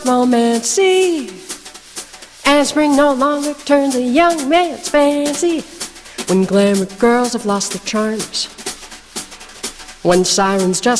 romancy, and spring no longer turns a young man's fancy. When glamour girls have lost their charms, when sirens just